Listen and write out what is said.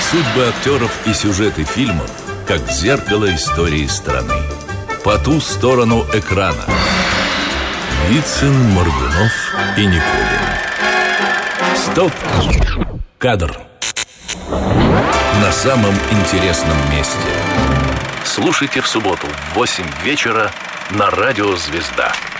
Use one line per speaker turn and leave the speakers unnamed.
Судьбы актеров и сюжеты фильмов как зеркало истории страны. По ту сторону экрана. Вицин, Моргунов и Никулин. Стоп! Кадр. На самом интересном месте. Слушайте в субботу в 8 вечера на радио «Звезда».